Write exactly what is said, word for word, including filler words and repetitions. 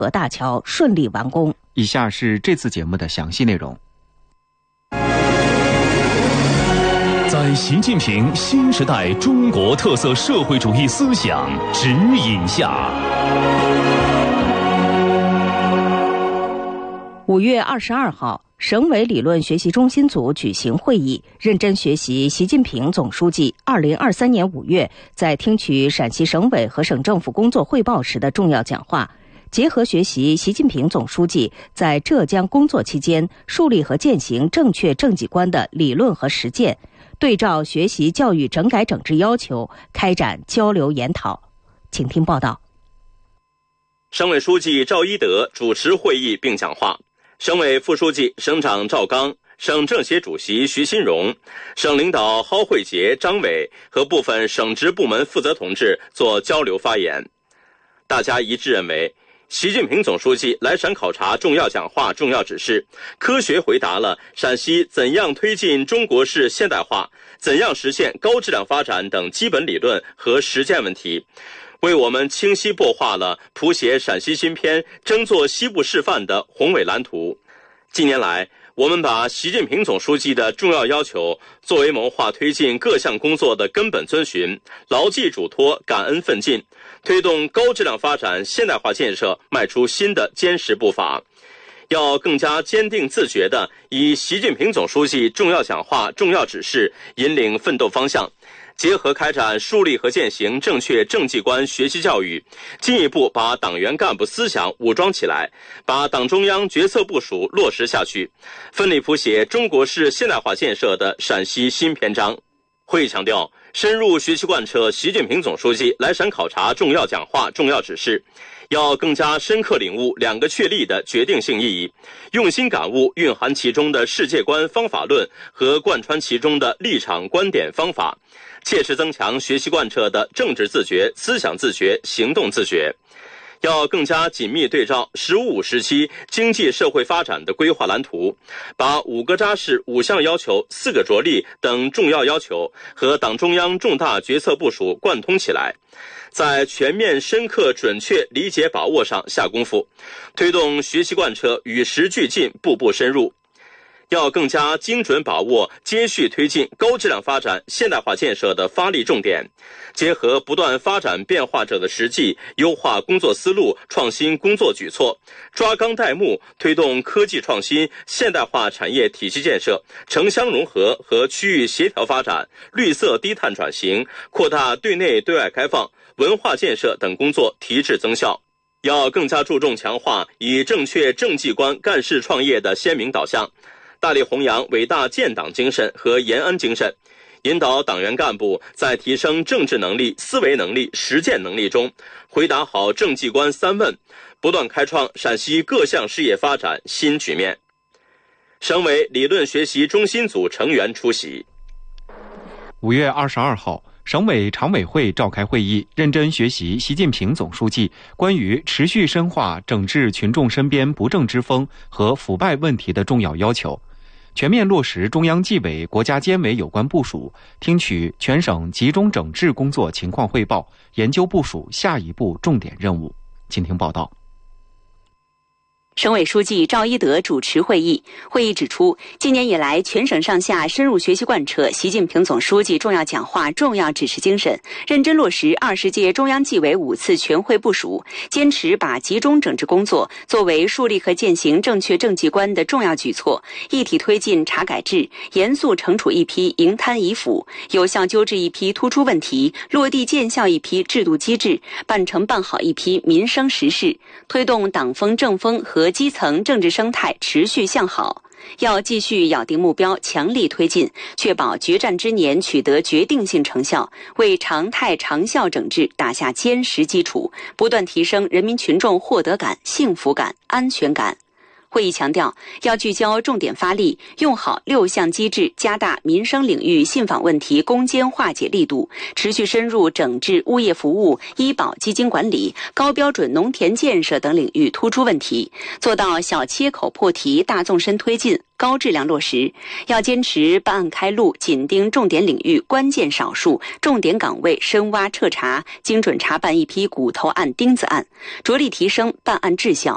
河大桥顺利完工。 以下是这次节目的详细内容。 在习近平新时代中国特色社会主义思想指引下， 五月二十二号，省委理论学习中心组举行会议，认真学习习近平总书记二零二三年五月在听取陕西省委和省政府工作汇报时的重要讲话，结合学习习近平总书记在浙江工作期间树立和践行正确政绩观的理论和实践，对照学习教育整改整治要求，开展交流研讨。请听报道。 省委书记赵一德主持会议并讲话，省委副书记、省长赵刚、省政协主席徐新荣、省领导蒿慧杰、张伟和部分省直部门负责同志做交流发言。大家一致认为，习近平总书记来陕考察重要讲话、重要指示，科学回答了陕西怎样推进中国式现代化、怎样实现高质量发展等基本理论和实践问题，为我们清晰擘画了谱写陕西新篇、争做西部示范的宏伟蓝图。近年来，我们把习近平总书记的重要要求作为谋划推进各项工作的根本遵循，牢记嘱托，感恩奋进，推动高质量发展现代化建设迈出新的坚实步伐。要更加坚定自觉地以习近平总书记重要讲话、重要指示引领奋斗方向，结合开展树立和践行正确政绩观学习教育，进一步把党员干部思想武装起来，把党中央决策部署落实下去，奋力谱写中国式现代化建设的陕西新篇章。会议强调，深入学习贯彻习近平总书记来陕考察重要讲话、重要指示，要更加深刻领悟两个确立的决定性意义，用心感悟蕴含其中的世界观方法论和贯穿其中的立场观点方法，切实增强学习贯彻的政治自觉、思想自觉、行动自觉。要更加紧密对照“十五五”时期经济社会发展的规划蓝图，把五个扎实、五项要求、四个着力等重要要求和党中央重大决策部署贯通起来，在全面、深刻、准确理解把握上下功夫，推动学习贯彻与时俱进、步步深入。要更加精准把握接续推进高质量发展现代化建设的发力重点，结合不断发展变化者的实际，优化工作思路，创新工作举措，抓纲带目，推动科技创新、现代化产业体系建设、城乡融合和区域协调发展、绿色低碳转型，扩大对内对外开放、文化建设等工作提质增效。要更加注重强化以正确政绩观干事创业的鲜明导向，大力弘扬伟大建党精神和延安精神，引导党员干部在提升政治能力、思维能力、实践能力中，回答好政绩观三问，不断开创陕西各项事业发展新局面。省委理论学习中心组成员出席。 五月二十二号，省委常委会召开会议，认真学习习近平总书记关于持续深化整治群众身边不正之风和腐败问题的重要要求，全面落实中央纪委、国家监委有关部署，听取全省集中整治工作情况汇报，研究部署下一步重点任务。请听报道。 省委书记赵一德主持会议。会议指出，今年以来，全省上下深入学习贯彻习近平总书记重要讲话、重要指示精神，认真落实二十届中央纪委五次全会部署，坚持把集中整治工作作为树立和践行正确政绩观的重要举措，一体推进查改制，严肃惩处一批营贪遗腐，有效纠治一批突出问题，落地见效一批制度机制，办成办好一批民生实事，推动党风政风和基层政治生态持续向好。要继续咬定目标，强力推进，确保决战之年取得决定性成效，为常态长效整治打下坚实基础，不断提升人民群众获得感、幸福感、安全感。会议强调，要聚焦重点发力，用好六项机制，加大民生领域信访问题攻坚化解力度，持续深入整治物业服务、医保基金管理、高标准农田建设等领域突出问题，做到小切口破题、大纵深推进，高质量落实。要坚持办案开路，紧盯重点领域、关键少数、重点岗位，深挖彻查，精准查办一批骨头案、钉子案，着力提升办案质效，